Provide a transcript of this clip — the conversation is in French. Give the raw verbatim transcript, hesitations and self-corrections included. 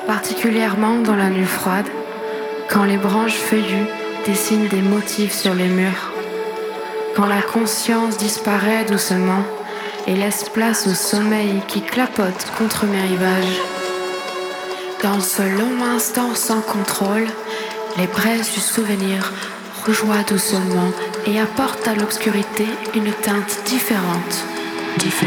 particulièrement dans la nuit froide, quand les branches feuillues dessinent des motifs sur les murs, quand la conscience disparaît doucement et laisse place au sommeil qui clapote contre mes rivages. Dans ce long instant sans contrôle, les braises du souvenir rejoignent doucement et apportent à l'obscurité une teinte différente. différente.